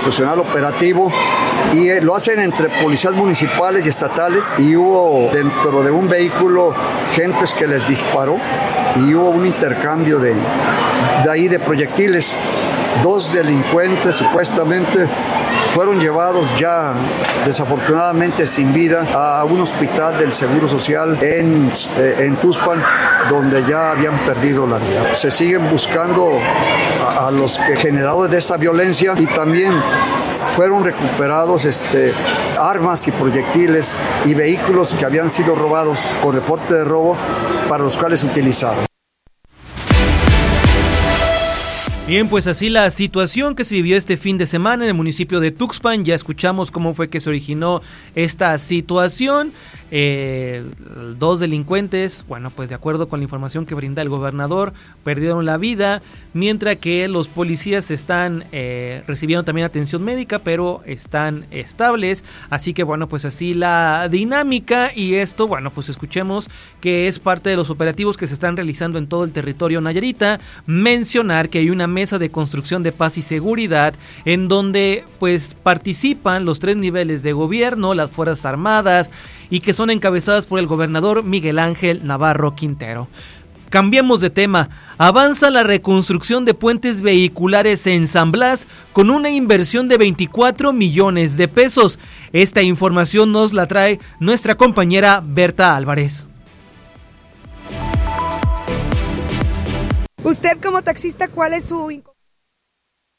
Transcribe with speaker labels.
Speaker 1: institucional operativo y lo hacen entre policías municipales y estatales, y hubo dentro de un vehículo gentes que les disparó y hubo un intercambio de proyectiles. 2 delincuentes supuestamente fueron llevados ya desafortunadamente sin vida a un hospital del Seguro Social en Tuxpan, donde ya habían perdido la vida. Se siguen buscando a los generadores de esta violencia, y también fueron recuperados armas y proyectiles y vehículos que habían sido robados por reporte de robo, para los cuales se utilizaron.
Speaker 2: Bien, pues así la situación que se vivió este fin de semana en el municipio de Tuxpan. Ya escuchamos cómo fue que se originó esta situación. 2 delincuentes, bueno, pues de acuerdo con la información que brinda el gobernador, perdieron la vida, mientras que los policías están recibiendo también atención médica, pero están estables. Así que bueno, pues así la dinámica, y esto, bueno, pues escuchemos que es parte de los operativos que se están realizando en todo el territorio nayarita. Mencionar que hay una mesa de construcción de paz y seguridad en donde pues participan los 3 niveles de gobierno, las Fuerzas Armadas, y que son encabezadas por el gobernador Miguel Ángel Navarro Quintero. Cambiemos de tema. Avanza la reconstrucción de puentes vehiculares en San Blas con una inversión de 24 millones de pesos. Esta información nos la trae nuestra compañera Berta Álvarez.
Speaker 3: Usted como taxista, ¿cuál es su